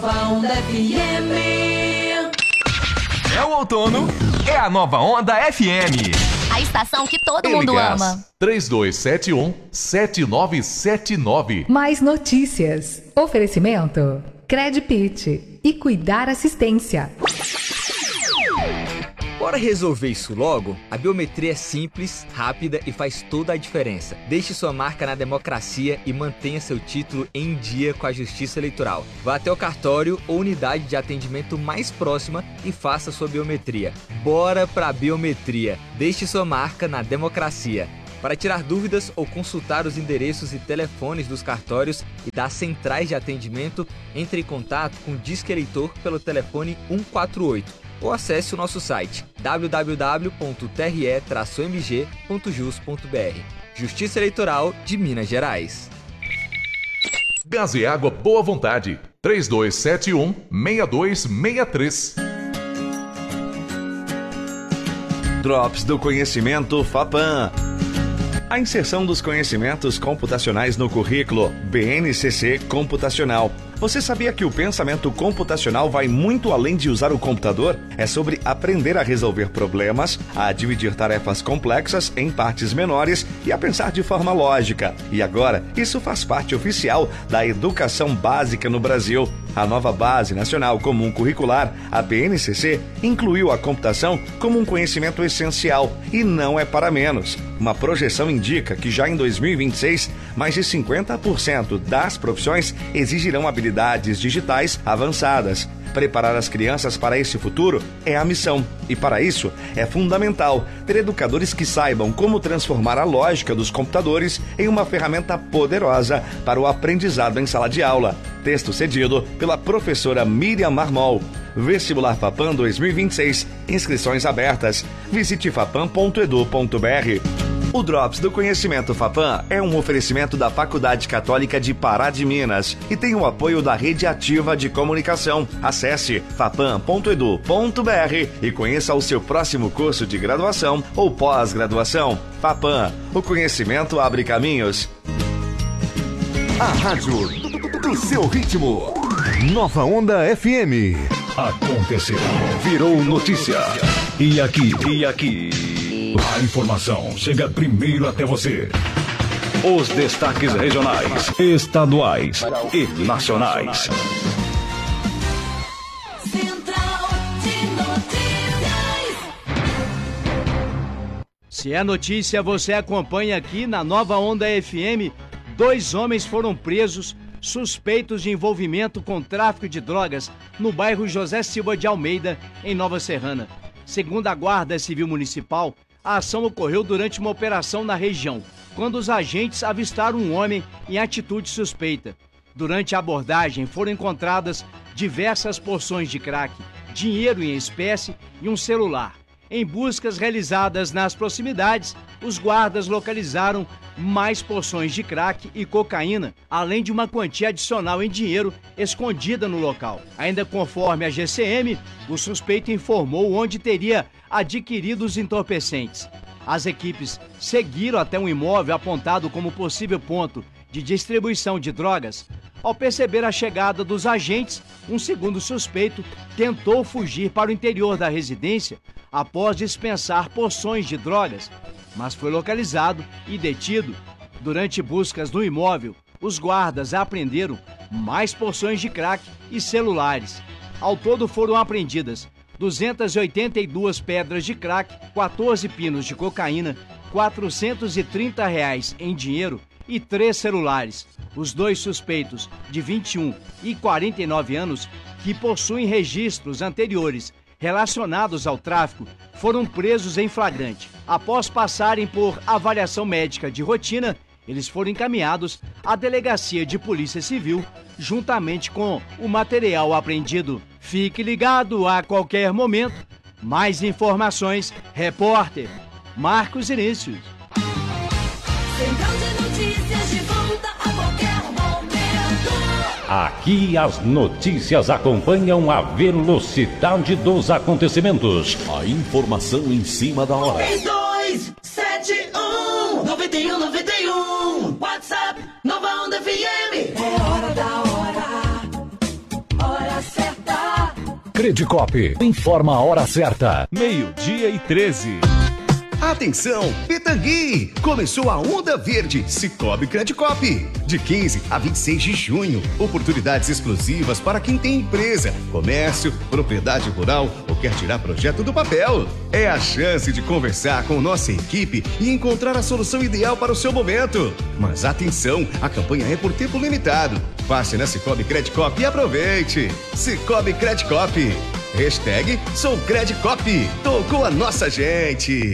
Nova Onda FM. É o outono, é a Nova Onda FM. A estação que todo mundo ama. 3271-7979. Mais notícias. Oferecimento Credpit e Cuidar Assistência. Bora resolver isso logo? A biometria é simples, rápida e faz toda a diferença. Deixe sua marca na democracia e mantenha seu título em dia com a Justiça Eleitoral. Vá até o cartório ou unidade de atendimento mais próxima e faça sua biometria. Bora pra biometria. Deixe sua marca na democracia. Para tirar dúvidas ou consultar os endereços e telefones dos cartórios e das centrais de atendimento, entre em contato com o Disque Eleitor pelo telefone 148. Ou acesse o nosso site www.tre-mg.jus.br. Justiça Eleitoral de Minas Gerais. Gás e água Boa Vontade. 3271-6263. Drops do Conhecimento FAPAM. A inserção dos conhecimentos computacionais no currículo BNCC Computacional. Você sabia que o pensamento computacional vai muito além de usar o computador? É sobre aprender a resolver problemas, a dividir tarefas complexas em partes menores e a pensar de forma lógica. E agora, isso faz parte oficial da educação básica no Brasil. A nova Base Nacional Comum Curricular, a BNCC, incluiu a computação como um conhecimento essencial e não é para menos. Uma projeção indica que já em 2026, mais de 50% das profissões exigirão habilidades digitais avançadas. Preparar as crianças para esse futuro é a missão. E para isso, é fundamental ter educadores que saibam como transformar a lógica dos computadores em uma ferramenta poderosa para o aprendizado em sala de aula. Texto cedido pela professora Miriam Marmol. Vestibular FAPAM 2026. Inscrições abertas. Visite fapam.edu.br. O Drops do Conhecimento FAPAM é um oferecimento da Faculdade Católica de Pará de Minas e tem o apoio da Rede Ativa de Comunicação. Acesse fapam.edu.br e conheça o seu próximo curso de graduação ou pós-graduação. FAPAM, o conhecimento abre caminhos. A rádio do seu ritmo. Nova Onda FM. Aconteceu. Virou notícia. E aqui. A informação chega primeiro até você. Os destaques regionais, estaduais e nacionais. Central de Notícias. Se é notícia, você acompanha aqui na Nova Onda FM. 2 homens foram presos suspeitos de envolvimento com tráfico de drogas no bairro José Silva de Almeida, em Nova Serrana. Segundo a Guarda Civil Municipal, a ação ocorreu durante uma operação na região, quando os agentes avistaram um homem em atitude suspeita. Durante a abordagem, foram encontradas diversas porções de crack, dinheiro em espécie e um celular. Em buscas realizadas nas proximidades, os guardas localizaram mais porções de crack e cocaína, além de uma quantia adicional em dinheiro escondida no local. Ainda conforme a GCM, o suspeito informou onde teria adquirido os entorpecentes. As equipes seguiram até um imóvel apontado como possível ponto de distribuição de drogas. Ao perceber a chegada dos agentes, um segundo suspeito tentou fugir para o interior da residência após dispensar porções de drogas, mas foi localizado e detido. Durante buscas no imóvel, os guardas apreenderam mais porções de crack e celulares. Ao todo foram apreendidas 282 pedras de crack, 14 pinos de cocaína, R$430 em dinheiro e 3 celulares. Os 2 suspeitos, de 21 e 49 anos, que possuem registros anteriores relacionados ao tráfico, foram presos em flagrante. Após passarem por avaliação médica de rotina, eles foram encaminhados à Delegacia de Polícia Civil, juntamente com o material apreendido. Fique ligado a qualquer momento. Mais informações, repórter Marcos Inícios. Central de Notícias de volta a qualquer momento. Aqui as notícias acompanham a velocidade dos acontecimentos. A informação em cima da hora. 3271-9191. WhatsApp Nova Onda FM. É hora da hora. Hora Credicop informa a hora certa. 12:13. Atenção, Pitangui! Começou a Onda Verde Cicobi Credicop. De 15 a 26 de junho. Oportunidades exclusivas para quem tem empresa, comércio, propriedade rural ou quer tirar projeto do papel. É a chance de conversar com nossa equipe e encontrar a solução ideal para o seu momento. Mas atenção, a campanha é por tempo limitado. Passe na Cicobi Credicop e aproveite. Cicobi Credicop. #SouCredicop. Tocou a nossa gente.